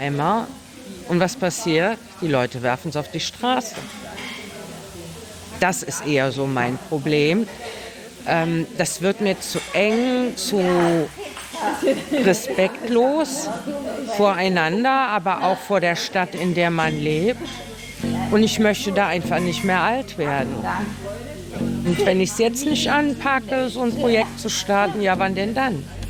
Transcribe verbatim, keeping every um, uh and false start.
Eimer. Und was passiert? Die Leute werfen es auf die Straße. Das ist eher so mein Problem. Ähm, das wird mir zu eng, zu respektlos voreinander, aber auch vor der Stadt, in der man lebt. Und ich möchte da einfach nicht mehr alt werden. Und wenn ich es jetzt nicht anpacke, so ein Projekt zu starten, ja, wann denn dann?